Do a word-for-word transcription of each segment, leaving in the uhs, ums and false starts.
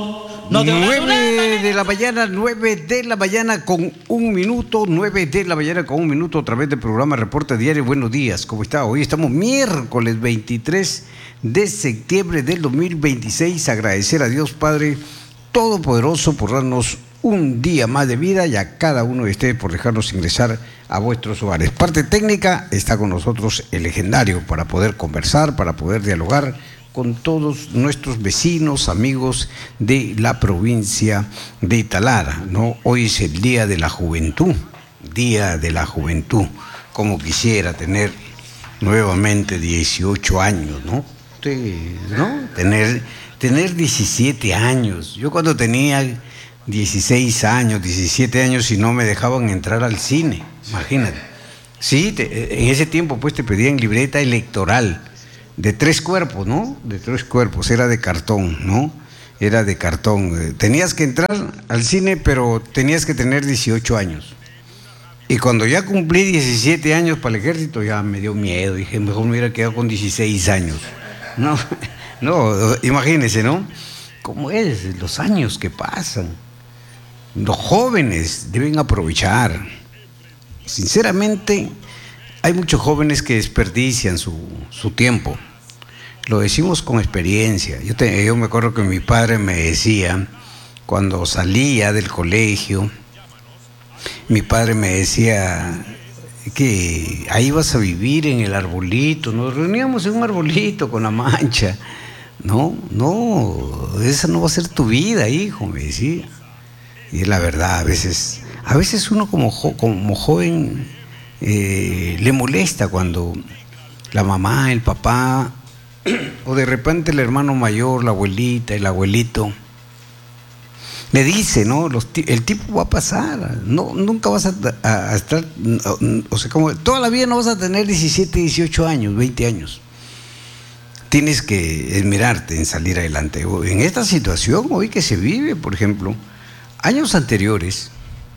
nueve de la mañana, nueve de la mañana con un minuto, nueve de la mañana con un minuto a través del programa Reporte Diario. Buenos días, ¿cómo está? Hoy estamos miércoles veintitrés de septiembre del dos mil veintiséis. Agradecer a Dios Padre Todopoderoso por darnos un día más de vida y a cada uno de ustedes por dejarnos ingresar a vuestros hogares. Parte técnica está con nosotros el legendario para poder conversar, para poder dialogar con todos nuestros vecinos, amigos de la provincia de Talara, ¿no? Hoy es el Día de la Juventud, Día de la Juventud. Como quisiera tener nuevamente dieciocho años, ¿no? Usted, ¿no? Tener, tener diecisiete años. Yo cuando tenía dieciséis años, diecisiete años y no me dejaban entrar al cine, imagínate. Sí, te, en ese tiempo pues te pedían libreta electoral. De tres cuerpos, ¿no? De tres cuerpos, era de cartón, ¿no? Era de cartón. Tenías que entrar al cine, pero tenías que tener dieciocho años. Y cuando ya cumplí diecisiete años para el ejército, ya me dio miedo. Dije, mejor me hubiera quedado con dieciséis años. No, no, imagínense, ¿no? ¿Cómo es? Los años que pasan. Los jóvenes deben aprovechar. Sinceramente, hay muchos jóvenes que desperdician su, su tiempo. Lo decimos con experiencia. Yo, te, yo me acuerdo que mi padre me decía, cuando salía del colegio, mi padre me decía que ahí vas a vivir en el arbolito. Nos reuníamos en un arbolito con la mancha. No, no, esa no va a ser tu vida, hijo, me decía. Y es la verdad, a veces, a veces uno como, jo, como joven eh, le molesta cuando la mamá, el papá, o de repente el hermano mayor, la abuelita, el abuelito, le dice, ¿no? Los, el tipo va a pasar, no, nunca vas a, a, a estar, o sea, como toda la vida no vas a tener diecisiete, dieciocho años, veinte años. Tienes que esmerarte en salir adelante. En esta situación hoy que se vive, por ejemplo, años anteriores,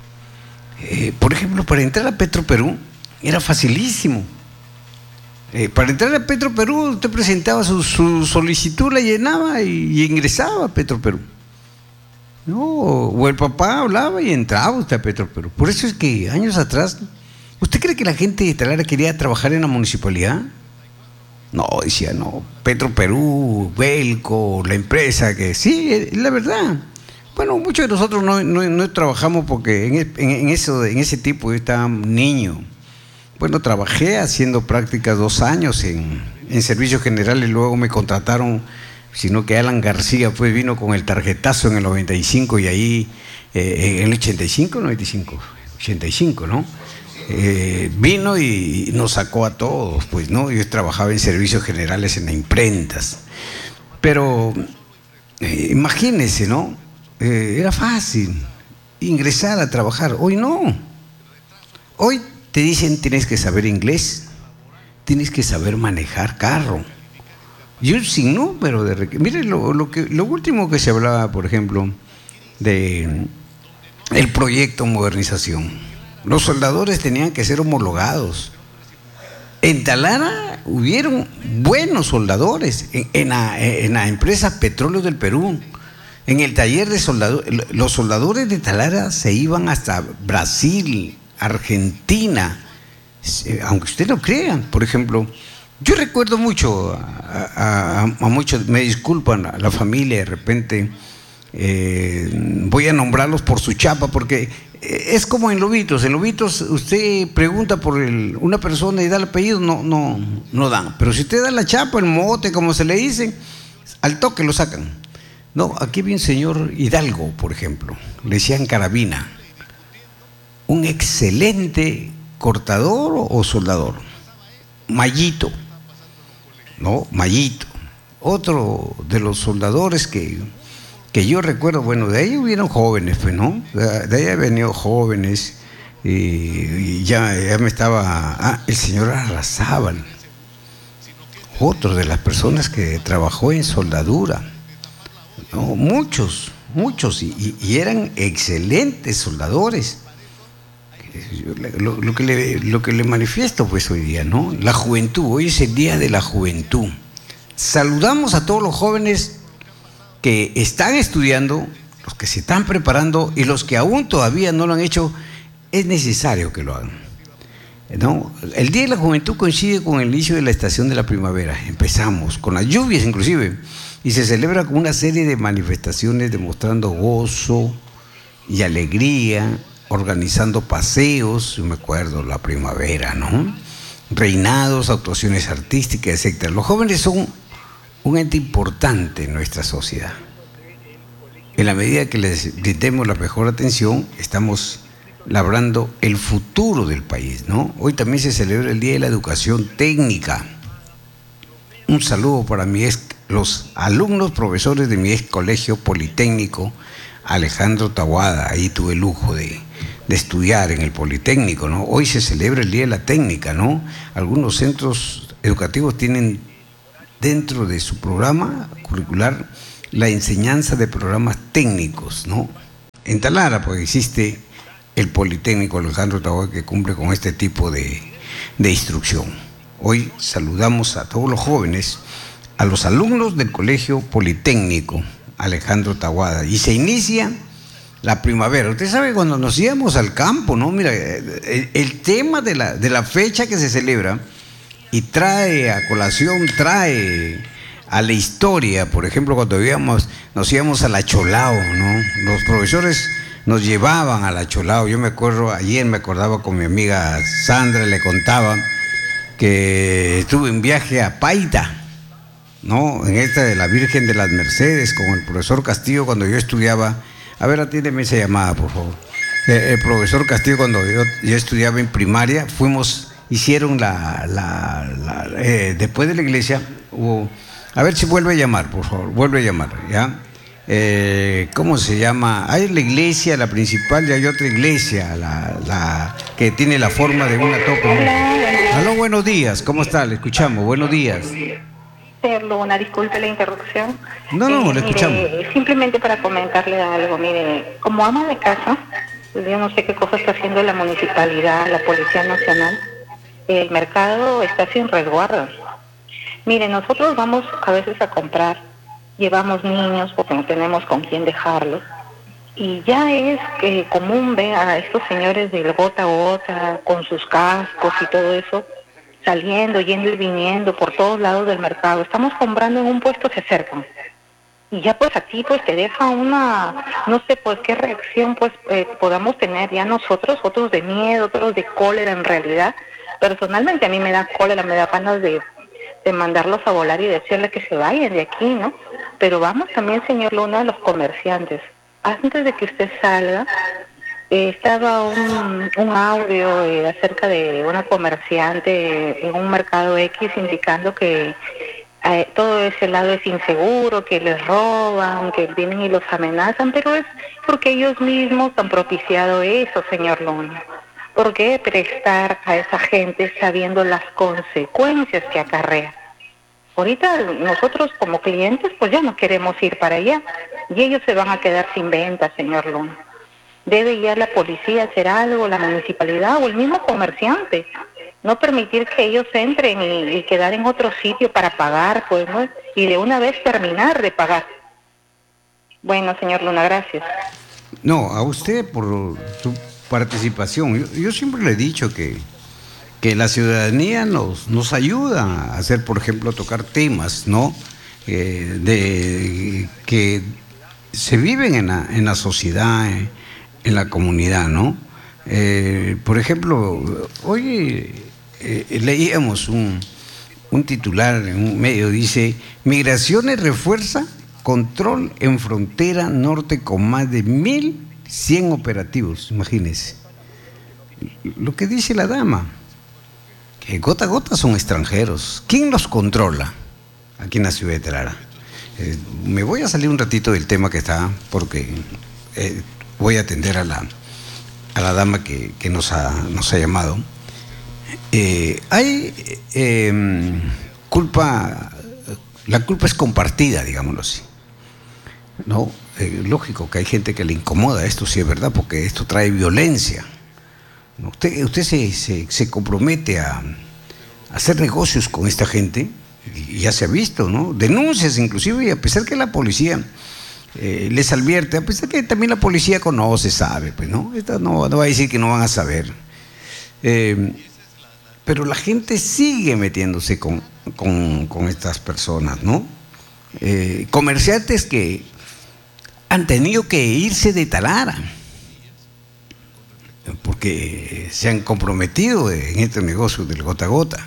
eh, por ejemplo, para entrar a Petroperú era facilísimo. Eh, para entrar a Petroperú usted presentaba su, su solicitud, la llenaba y, y ingresaba a Petroperú. No, o el papá hablaba y entraba usted a Petroperú. Por eso es que años atrás, ¿usted cree que la gente de Talara quería trabajar en la municipalidad? No, decía, no, Petroperú, Belco, la empresa, que sí, es la verdad. Bueno, muchos de nosotros no, no, no trabajamos porque en, en, en, eso, en ese tipo yo estaba niño. Bueno, trabajé haciendo prácticas dos años en, en servicios generales, luego me contrataron, sino que Alan García pues vino con el tarjetazo en el noventa y cinco y ahí, eh, en el ochenta y cinco, noventa y cinco, ochenta y cinco, ¿no? Eh, vino y nos sacó a todos, pues, ¿no? Yo trabajaba en servicios generales en las imprentas, pero eh, imagínense, ¿no? Eh, era fácil ingresar a trabajar. Hoy no. Hoy te dicen tienes que saber inglés, tienes que saber manejar carro. Y un sinnúmero de requisitos. Mire lo, lo, que, lo último que se hablaba, por ejemplo, de el proyecto modernización. Los soldadores tenían que ser homologados. En Talara hubieron buenos soldadores, en, en, la, en la empresa Petróleos del Perú. En el taller de soldadores, los soldadores de Talara se iban hasta Brasil, Argentina, aunque usted no crea. Por ejemplo, yo recuerdo mucho a, a, a muchos, me disculpan a la familia, de repente eh, voy a nombrarlos por su chapa, porque es como en Lobitos. En Lobitos usted pregunta por el, una persona y da el apellido, no, no, no dan. Pero si usted da la chapa, el mote, como se le dice, al toque lo sacan. No, aquí vi un señor Hidalgo, por ejemplo, le decían Carabina, un excelente cortador o soldador. Mayito, no, Mayito, otro de los soldadores que, que yo recuerdo, bueno, de ahí hubieron jóvenes, pues, ¿no? De ahí han venido jóvenes y, y ya, ya me estaba, ah, el señor Arrazábal, otro de las personas que trabajó en soldadura. No, muchos, muchos, y, y eran excelentes soldadores. Lo, lo, que le, lo que le manifiesto pues hoy día, ¿no? La juventud, hoy es el día de la juventud. Saludamos a todos los jóvenes que están estudiando, los que se están preparando y los que aún todavía no lo han hecho, es necesario que lo hagan, ¿no? El Día de la Juventud coincide con el inicio de la estación de la primavera. Empezamos con las lluvias inclusive y se celebra con una serie de manifestaciones demostrando gozo y alegría, organizando paseos, yo me acuerdo, la primavera, ¿no? Reinados, actuaciones artísticas, etcétera. Los jóvenes son un ente importante en nuestra sociedad. En la medida que les brindemos la mejor atención, estamos labrando el futuro del país, ¿no? Hoy también se celebra el Día de la Educación Técnica. Un saludo para mi ex, los alumnos, profesores de mi ex colegio politécnico, Alejandro Taboada. Ahí tuve el lujo de, de estudiar en el Politécnico, ¿no? Hoy se celebra el Día de la Técnica, ¿no? Algunos centros educativos tienen dentro de su programa curricular la enseñanza de programas técnicos, ¿no? En Talara, pues existe el Politécnico Alejandro Taboada, que cumple con este tipo de, de instrucción. Hoy saludamos a todos los jóvenes, a los alumnos del Colegio Politécnico Alejandro Taboada, y se inicia la primavera. Usted sabe, cuando nos íbamos al campo, ¿no? Mira, el, el tema de la, de la fecha que se celebra y trae a colación, trae a la historia, por ejemplo, cuando íbamos, nos íbamos al Acholao, ¿no? Los profesores nos llevaban al Acholao. Yo me acuerdo, ayer me acordaba con mi amiga Sandra, le contaba que estuve en viaje a Paita, ¿no? En esta de la Virgen de las Mercedes, con el profesor Castillo, cuando yo estudiaba. A ver, atiéndeme esa llamada, por favor. Eh, el profesor Castillo, cuando yo, yo estudiaba en primaria, fuimos, hicieron la, la, la eh, después de la iglesia, hubo, a ver si vuelve a llamar, por favor, vuelve a llamar, ¿ya? Eh, ¿Cómo se llama? Hay la iglesia, la principal, y hay otra iglesia, la, la que tiene la forma de una topa. Hola, Aló, buenos días, ¿cómo está? Le escuchamos, buenos días. Luna, disculpe la interrupción. No, no, eh, le escuchamos. Mire, simplemente para comentarle algo, mire, como ama de casa, yo no sé qué cosa está haciendo la municipalidad, la Policía Nacional, el mercado está sin resguardo. Mire, nosotros vamos a veces a comprar, llevamos niños porque no tenemos con quién dejarlos, y ya es que común ver a estos señores del gota a gota, con sus cascos y todo eso, saliendo, yendo y viniendo por todos lados del mercado. Estamos comprando en un puesto, se acercan. Y ya pues a ti pues te deja una, no sé pues qué reacción pues eh, podamos tener ya nosotros, otros de miedo, otros de cólera en realidad. Personalmente a mí me da cólera, me da ganas de, de mandarlos a volar y decirles que se vayan de aquí, ¿no? Pero vamos también, señor Luna, a los comerciantes. Antes de que usted salga, Eh, estaba un, un audio eh, acerca de una comerciante en un mercado X indicando que eh, todo ese lado es inseguro, que les roban, que vienen y los amenazan, pero es porque ellos mismos han propiciado eso, señor Luna. ¿Por qué prestar a esa gente sabiendo las consecuencias que acarrea? Ahorita nosotros como clientes pues ya no queremos ir para allá y ellos se van a quedar sin venta, señor Luna. Debe ya la policía hacer algo, la municipalidad o el mismo comerciante. No permitir que ellos entren y, y quedar en otro sitio para pagar, pues, ¿no? Y de una vez terminar de pagar. Bueno, señor Luna, gracias. No, a usted por su participación. Yo, yo siempre le he dicho que, que la ciudadanía nos, nos ayuda a hacer, por ejemplo, tocar temas, ¿no? Eh, de que se viven en la, en la sociedad, eh, en la comunidad, ¿no? Eh, por ejemplo, hoy eh, leíamos un, un titular en un medio, dice: Migraciones refuerza control en frontera norte con más de mil cien operativos, imagínense. Lo que dice la dama, que gota a gota son extranjeros. ¿Quién los controla aquí en la ciudad de Talara? Eh, me voy a salir un ratito del tema que está, porque eh, voy a atender a la, a la dama que, que nos, ha, nos ha llamado. Eh, hay eh, culpa, la culpa es compartida, digámoslo así, ¿no? Eh, lógico que hay gente que le incomoda esto, sí es verdad, porque esto trae violencia. Usted, usted se, se, se compromete a, a hacer negocios con esta gente y ya se ha visto, ¿no? Denuncias inclusive, y a pesar que la policía eh, les advierte, a pesar que también la policía conoce, sabe, pues, ¿no? Esto no, no va a decir que no van a saber. Eh, pero la gente sigue metiéndose con, con, con estas personas, ¿no? Eh, comerciantes que han tenido que irse de Talara porque se han comprometido en este negocio del gota a gota.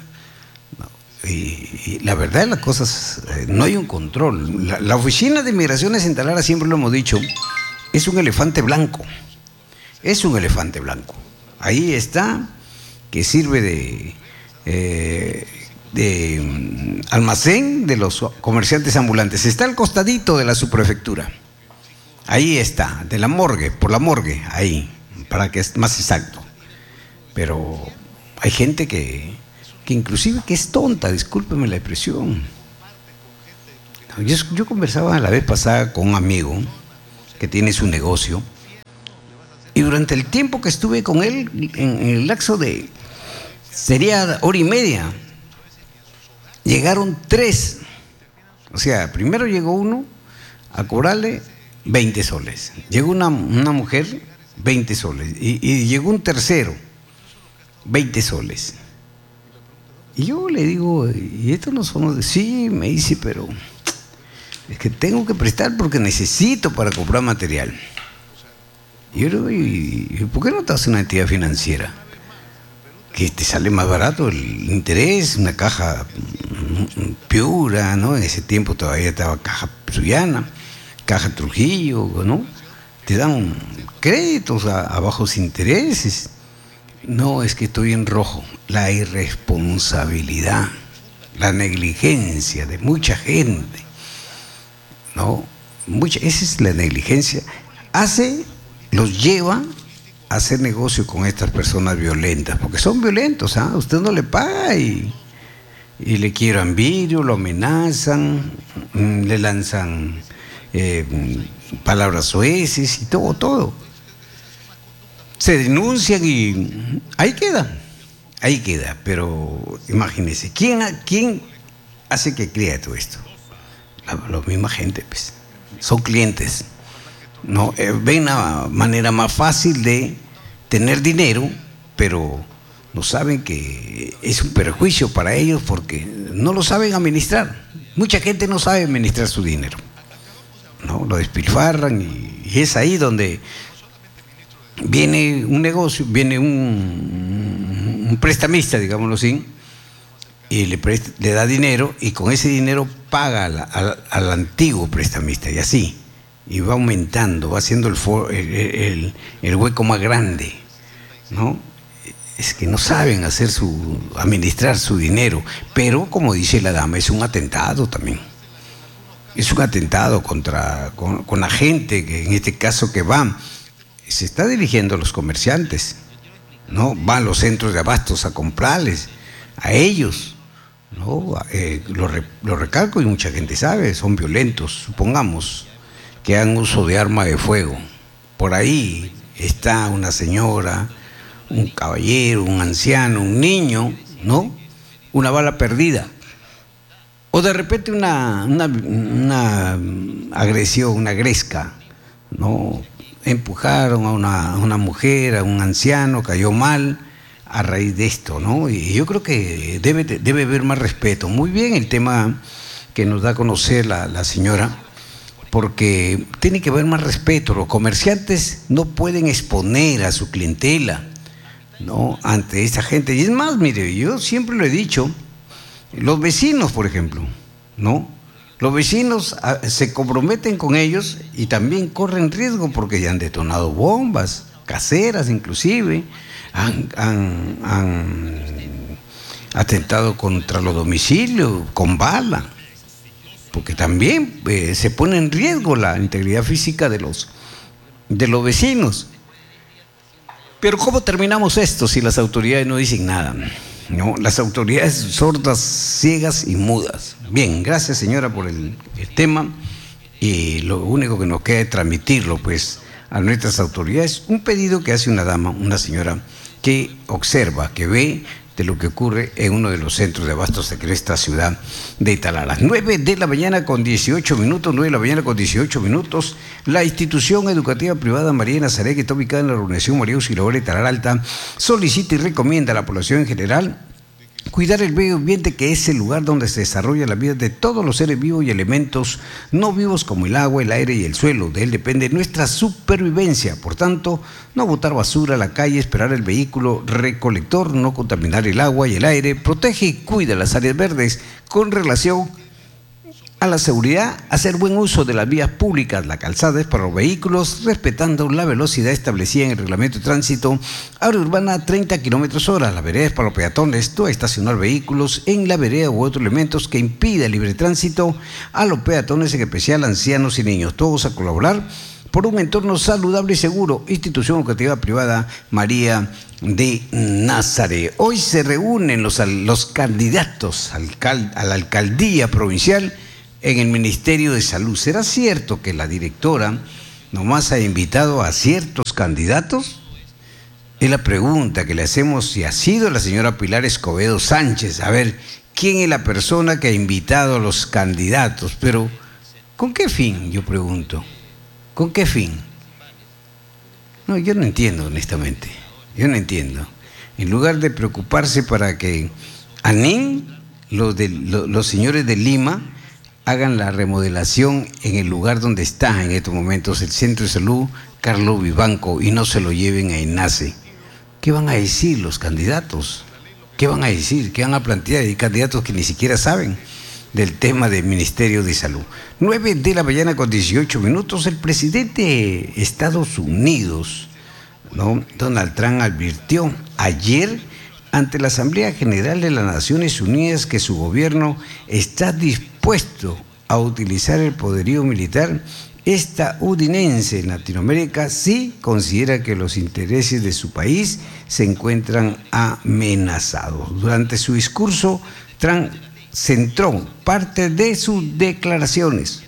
Y, y la verdad de las cosas, eh, no hay un control. La, la oficina de migraciones en Talara, siempre lo hemos dicho, es un elefante blanco. Es un elefante blanco. Ahí está, que sirve de, eh, de um, almacén de los comerciantes ambulantes. Está al costadito de la subprefectura. Ahí está, de la morgue, por la morgue, ahí, para que es más exacto. Pero hay gente que... que inclusive que es tonta, discúlpeme la expresión. Yo, yo conversaba la vez pasada con un amigo que tiene su negocio, y durante el tiempo que estuve con él, en, en el lapso de, sería hora y media, llegaron tres. O sea, primero llegó uno a cobrarle veinte soles, llegó una, una mujer, veinte soles, y, y llegó un tercero, veinte soles. Y yo le digo, ¿y estos no son los de...? Sí, me dice, pero es que tengo que prestar porque necesito para comprar material. Y yo le digo, ¿y por qué no te haces una entidad financiera? Que te sale más barato el interés, una caja Piura, ¿no? En ese tiempo todavía estaba Caja Suyana, Caja Trujillo, ¿no? Te dan créditos a, a bajos intereses. No, es que estoy en rojo. La irresponsabilidad, la negligencia de mucha gente, ¿no? Mucha, esa es la negligencia. Hace, los lleva a hacer negocio con estas personas violentas, porque son violentos, ¿ah? Usted no le paga y, y le quiebran vidrio, lo amenazan, le lanzan eh, palabras soeces y todo, todo. Se denuncian y ahí queda, ahí queda, pero imagínense, ¿quién, quién hace que crea todo esto? La, la misma gente, pues, son clientes, ¿no? Eh, ven una manera más fácil de tener dinero, pero no saben que es un perjuicio para ellos porque no lo saben administrar. Mucha gente no sabe administrar su dinero, ¿no? Lo despilfarran y, y es ahí donde viene un negocio, viene un, un prestamista, digámoslo así, y le, presta, le da dinero y con ese dinero paga al, al, al antiguo prestamista y así, y va aumentando, va haciendo el, for, el, el, el hueco más grande, ¿no? Es que no saben hacer su, administrar su dinero, pero como dice la dama, es un atentado también. Es un atentado contra con, con la gente, que en este caso que va, se está dirigiendo a los comerciantes, ¿no? Va a los centros de abastos a comprarles, a ellos, ¿no? Eh, lo, re, lo recalco y mucha gente sabe, son violentos. Supongamos que hagan uso de arma de fuego. Por ahí está una señora, un caballero, un anciano, un niño, ¿no? Una bala perdida. O de repente una, una, una agresión, una gresca, ¿no? Empujaron a una, a una mujer, a un anciano, cayó mal a raíz de esto, ¿no? Y yo creo que debe, debe haber más respeto. Muy bien el tema que nos da a conocer la, la señora, porque tiene que haber más respeto. Los comerciantes no pueden exponer a su clientela, ¿no? Ante esta gente. Y es más, mire, yo siempre lo he dicho, los vecinos, por ejemplo, ¿no? Los vecinos se comprometen con ellos y también corren riesgo porque ya han detonado bombas caseras, inclusive han, han, han atentado contra los domicilios con bala, porque también eh, se pone en riesgo la integridad física de los, de los vecinos. Pero ¿cómo terminamos esto si las autoridades no dicen nada? No, las autoridades sordas, ciegas y mudas. Bien, gracias señora por el, el tema, y lo único que nos queda es transmitirlo pues a nuestras autoridades. Un pedido que hace una dama, una señora que observa, que ve de lo que ocurre en uno de los centros de abastos de esta ciudad de Italala. nueve de la mañana con dieciocho minutos, nueve de la mañana con dieciocho minutos. La institución educativa privada María Nazaret, que está ubicada en la urbanización María Auxiliadora de Italala Alta, solicita y recomienda a la población en general cuidar el medio ambiente, que es el lugar donde se desarrolla la vida de todos los seres vivos y elementos no vivos como el agua, el aire y el suelo. De él depende nuestra supervivencia. Por tanto, no botar basura a la calle, esperar el vehículo recolector, no contaminar el agua y el aire. Protege y cuida las áreas verdes. Con relación a la seguridad, hacer buen uso de las vías públicas, la calzada es para los vehículos, respetando la velocidad establecida en el reglamento de tránsito, área urbana treinta kilómetros hora, la vereda es para los peatones, no estacionar vehículos en la vereda u otros elementos que impida el libre tránsito a los peatones, en especial ancianos y niños. Todos a colaborar por un entorno saludable y seguro. Institución Educativa Privada María de Nazaret. Hoy se reúnen los, los candidatos alcal, a la alcaldía provincial en el Ministerio de Salud. ¿Será cierto que la directora nomás ha invitado a ciertos candidatos? Es la pregunta que le hacemos, si ha sido la señora Pilar Escobedo Sánchez. A ver, ¿quién es la persona que ha invitado a los candidatos? Pero, ¿con qué fin? Yo pregunto. ¿Con qué fin? No, yo no entiendo, honestamente. Yo no entiendo. En lugar de preocuparse para que ANIN, los, de, los, los señores de Lima, hagan la remodelación en el lugar donde está en estos momentos el Centro de Salud Carlos Vivanco, y no se lo lleven a ENACE. ¿Qué van a decir los candidatos? ¿Qué van a decir? ¿Qué van a plantear? Hay candidatos que ni siquiera saben del tema del Ministerio de Salud. nueve de la mañana con dieciocho minutos. El presidente de Estados Unidos, ¿no?, Donald Trump, advirtió ayer ante la Asamblea General de las Naciones Unidas que su gobierno está dispuesto a utilizar el poderío militar estadounidense en Latinoamérica si considera que los intereses de su país se encuentran amenazados. Durante su discurso, Trump centró parte de sus declaraciones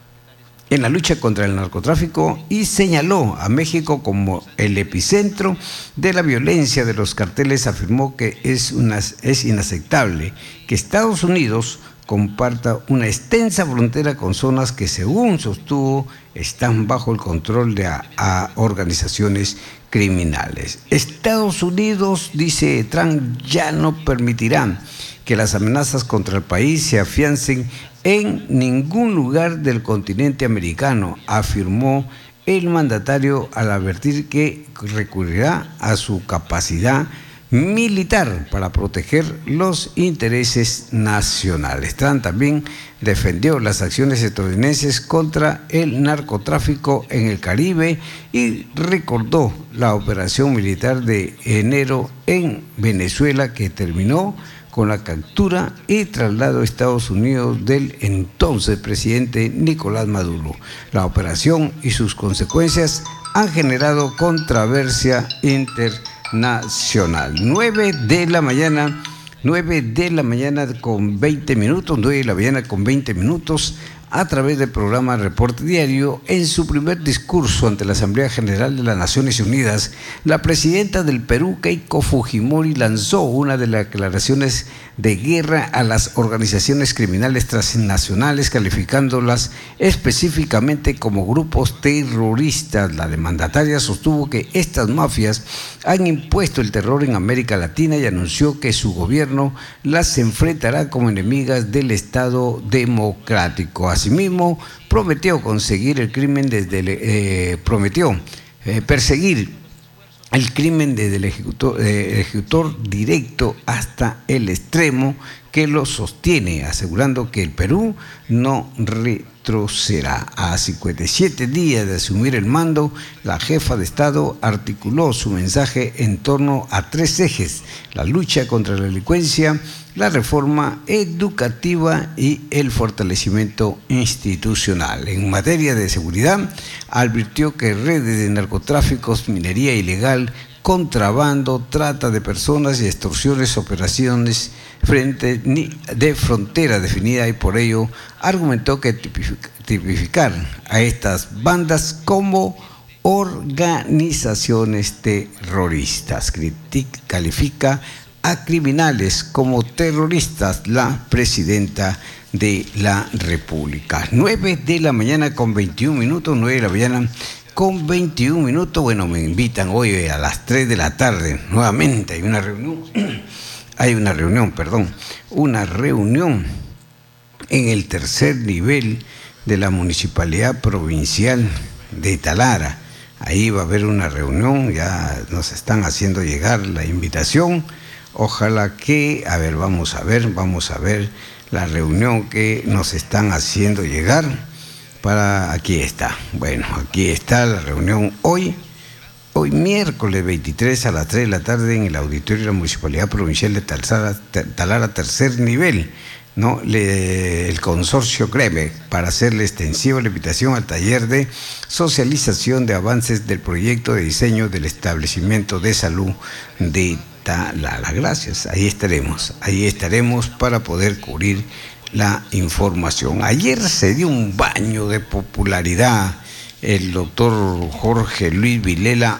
en la lucha contra el narcotráfico y señaló a México como el epicentro de la violencia de los carteles. Afirmó que es, una, es inaceptable que Estados Unidos comparta una extensa frontera con zonas que, según sostuvo, están bajo el control de a, a organizaciones criminales. Estados Unidos, dice Trump, ya no permitirá que las amenazas contra el país se afiancen en ningún lugar del continente americano, afirmó el mandatario al advertir que recurrirá a su capacidad militar para proteger los intereses nacionales. Trump también defendió las acciones estadounidenses contra el narcotráfico en el Caribe y recordó la operación militar de enero en Venezuela, que terminó con la captura y traslado a Estados Unidos del entonces presidente Nicolás Maduro. La operación y sus consecuencias han generado controversia internacional. nueve de la mañana, nueve de la mañana con veinte minutos, nueve de la mañana con veinte minutos, a través del programa Reporte Diario. En su primer discurso ante la Asamblea General de las Naciones Unidas, la presidenta del Perú, Keiko Fujimori, lanzó una de las declaraciones de guerra a las organizaciones criminales transnacionales, calificándolas específicamente como grupos terroristas. La mandataria sostuvo que estas mafias han impuesto el terror en América Latina y anunció que su gobierno las enfrentará como enemigas del Estado democrático. Asimismo, prometió conseguir el crimen desde el, eh, prometió eh, perseguir el crimen desde el ejecutor, eh, ejecutor directo hasta el extremo que lo sostiene, asegurando que el Perú no retrocederá. A cincuenta y siete días de asumir el mando, la jefa de Estado articuló su mensaje en torno a tres ejes: la lucha contra la delincuencia, la reforma educativa y el fortalecimiento institucional. En materia de seguridad, advirtió que redes de narcotráficos, minería ilegal, contrabando, trata de personas y extorsiones, operaciones frente de frontera definida, y por ello argumentó que tipificar a estas bandas como organizaciones terroristas. Critica, califica a criminales como terroristas, la presidenta de la República. nueve de la mañana con veintiún minutos, nueve de la mañana con veintiún minutos. Bueno, me invitan hoy a las tres de la tarde, nuevamente hay una reunión, hay una reunión, perdón, una reunión en el tercer nivel de la Municipalidad Provincial de Talara. Ahí va a haber una reunión, ya nos están haciendo llegar la invitación. Ojalá que, a ver, vamos a ver, vamos a ver la reunión que nos están haciendo llegar. Para, aquí está, bueno, aquí está la reunión hoy, hoy miércoles veintitrés a las tres de la tarde en el auditorio de la Municipalidad Provincial de Talara, Talara tercer nivel. ¿No? Le, el consorcio CREME, para hacerle extensiva la invitación al taller de socialización de avances del proyecto de diseño del establecimiento de salud de Talara. Gracias, ahí estaremos, ahí estaremos para poder cubrir la información. Ayer se dio un baño de popularidad el doctor Jorge Luis Vilela